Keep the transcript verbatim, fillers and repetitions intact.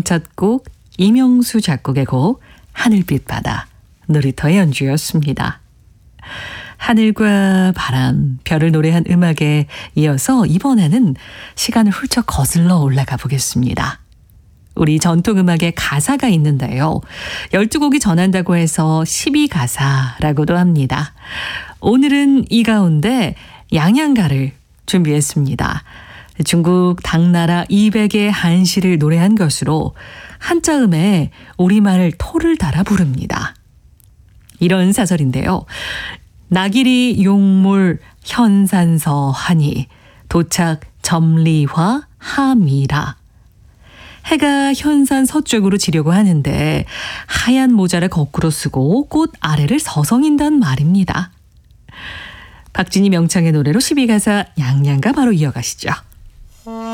첫 곡 이명수 작곡의 곡 하늘빛 바다, 놀이터의 연주였습니다. 하늘과 바람, 별을 노래한 음악에 이어서 이번에는 시간을 훌쩍 거슬러 올라가 보겠습니다. 우리 전통음악에 가사가 있는데요. 열두 곡이 전한다고 해서 십이 가사라고도 합니다. 오늘은 이 가운데 양양가를 준비했습니다. 중국 당나라 이백의 한시를 노래한 것으로 한자음에 우리말 토를 달아 부릅니다. 이런 사설인데요. 나길이 용물 현산서 하니 도착 점리화 하미라. 해가 현산 서쪽으로 지려고 하는데 하얀 모자를 거꾸로 쓰고 꽃 아래를 서성인단 말입니다. 박진희 명창의 노래로 십이 가사 양양가 바로 이어가시죠.